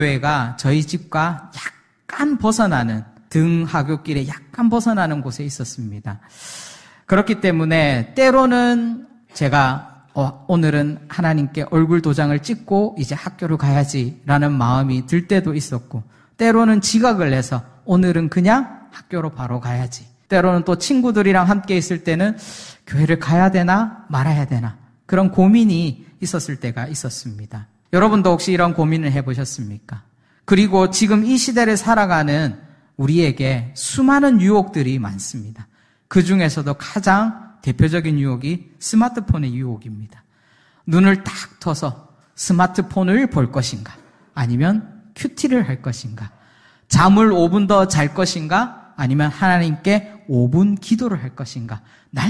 교회가 저희 집과 약간 벗어나는 등하굣길에 약간 벗어나는 곳에 있었습니다. 그렇기 때문에 때로는 제가 오늘은 하나님께 얼굴 도장을 찍고 이제 학교를 가야지라는 마음이 들 때도 있었고, 때로는 지각을 해서 오늘은 그냥 학교로 바로 가야지. 때로는 또 친구들이랑 함께 있을 때는 교회를 가야 되나 말아야 되나 그런 고민이 있었을 때가 있었습니다. 여러분도 혹시 이런 고민을 해보셨습니까? 그리고 지금 이 시대를 살아가는 우리에게 수많은 유혹들이 많습니다. 그 중에서도 가장 대표적인 유혹이 스마트폰의 유혹입니다. 눈을 딱 떠서 스마트폰을 볼 것인가? 아니면 큐티를 할 것인가? 잠을 5분 더 잘 것인가? 아니면 하나님께 5분 기도를 할 것인가?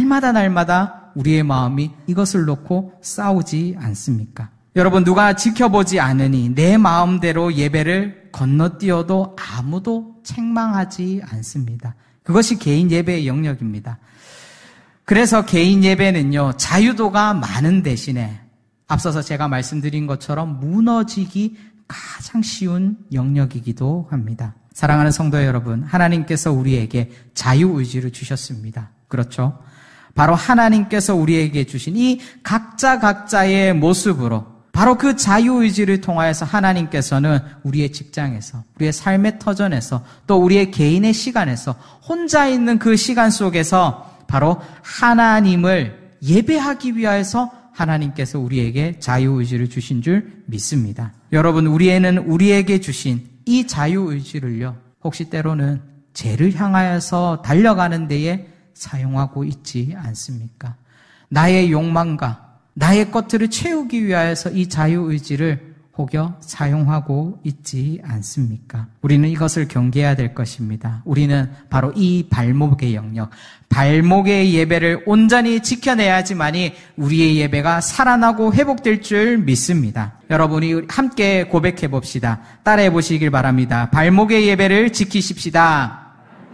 날마다 우리의 마음이 이것을 놓고 싸우지 않습니까? 여러분, 누가 지켜보지 않으니 내 마음대로 예배를 건너뛰어도 아무도 책망하지 않습니다. 그것이 개인 예배의 영역입니다. 그래서 개인 예배는요, 자유도가 많은 대신에 앞서서 제가 말씀드린 것처럼 무너지기 가장 쉬운 영역이기도 합니다. 사랑하는 성도 여러분, 하나님께서 우리에게 자유의지를 주셨습니다. 그렇죠? 바로 하나님께서 우리에게 주신 이 각자의 모습으로 바로 그 자유의지를 통하여서 하나님께서는 우리의 직장에서, 우리의 삶의 터전에서, 또 우리의 개인의 시간에서, 혼자 있는 그 시간 속에서 바로 하나님을 예배하기 위하여서 하나님께서 우리에게 자유의지를 주신 줄 믿습니다. 여러분, 우리에게 주신 이 자유의지를요, 혹시 때로는 죄를 향하여서 달려가는 데에 사용하고 있지 않습니까? 나의 욕망과 나의 것들을 채우기 위하여서 이 자유의지를 혹여 사용하고 있지 않습니까? 우리는 이것을 경계해야 될 것입니다. 우리는 바로 이 발목의 영역, 발목의 예배를 온전히 지켜내야지만이 우리의 예배가 살아나고 회복될 줄 믿습니다. 여러분이 함께 고백해 봅시다. 따라해 보시길 바랍니다. 발목의 예배를 지키십시다.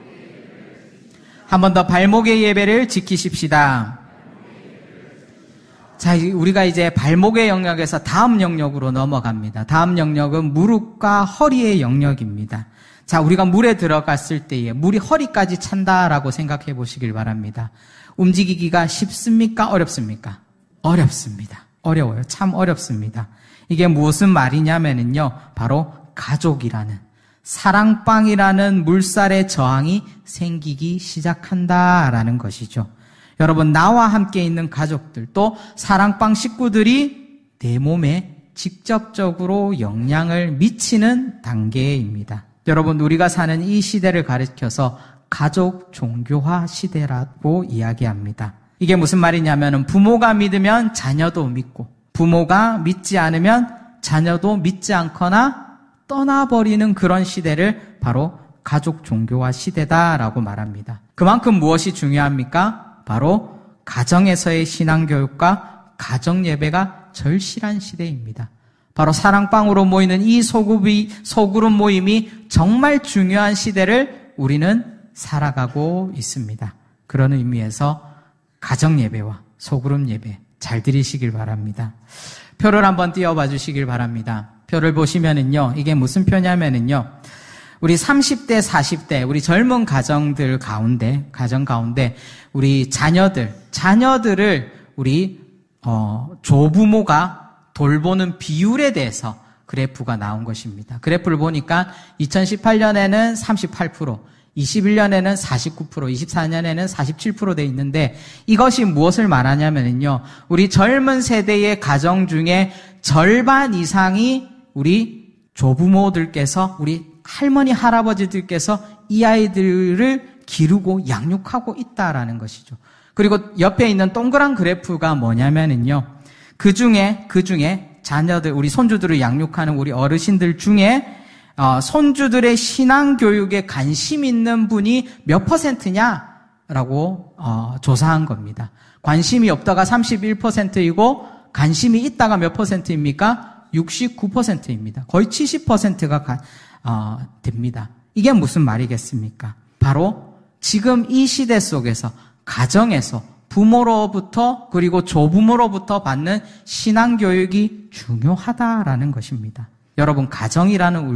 한 번 더 발목의 예배를 지키십시다. 자, 우리가 이제 발목의 영역에서 다음 영역으로 넘어갑니다. 다음 영역은 무릎과 허리의 영역입니다. 자, 우리가 물에 들어갔을 때에 물이 허리까지 찬다라고 생각해 보시길 바랍니다. 움직이기가 쉽습니까? 어렵습니까? 어렵습니다. 어려워요. 참 어렵습니다. 이게 무슨 말이냐면요, 바로 가족이라는, 사랑방이라는 물살의 저항이 생기기 시작한다라는 것이죠. 여러분, 나와 함께 있는 가족들, 또 사랑방 식구들이 내 몸에 직접적으로 영향을 미치는 단계입니다. 여러분, 우리가 사는 이 시대를 가리켜서 가족 종교화 시대라고 이야기합니다. 이게 무슨 말이냐면 부모가 믿으면 자녀도 믿고, 부모가 믿지 않으면 자녀도 믿지 않거나 떠나버리는 그런 시대를 바로 가족 종교화 시대다라고 말합니다. 그만큼 무엇이 중요합니까? 바로 가정에서의 신앙교육과 가정예배가 절실한 시대입니다. 바로 사랑방으로 모이는 이 소그룹 모임이 정말 중요한 시대를 우리는 살아가고 있습니다. 그런 의미에서 가정예배와 소그룹 예배 잘 들으시길 바랍니다. 표를 한번 띄워봐 주시길 바랍니다. 표를 보시면은요, 이게 무슨 표냐면은요, 우리 30대, 40대, 우리 젊은 가정 가운데 우리 자녀들을 우리 조부모가 돌보는 비율에 대해서 그래프가 나온 것입니다. 그래프를 보니까 2018년에는 38%, 21년에는 49%, 24년에는 47% 돼 있는데, 이것이 무엇을 말하냐면요, 우리 젊은 세대의 가정 중에 절반 이상이 우리 조부모들께서, 우리 할머니, 할아버지들께서 이 아이들을 기르고 양육하고 있다라는 것이죠. 그리고 옆에 있는 동그란 그래프가 뭐냐면은요, 그 중에 자녀들, 우리 손주들을 양육하는 우리 어르신들 중에 손주들의 신앙교육에 관심 있는 분이 몇 %냐라고 조사한 겁니다. 관심이 없다가 31%이고 관심이 있다가 몇 %입니까? 69%입니다. 거의 70%가 됩니다. 이게 무슨 말이겠습니까? 바로 지금 이 시대 속에서 가정에서 부모로부터 그리고 조부모로부터 받는 신앙교육이 중요하다라는 것입니다. 여러분 가정이라는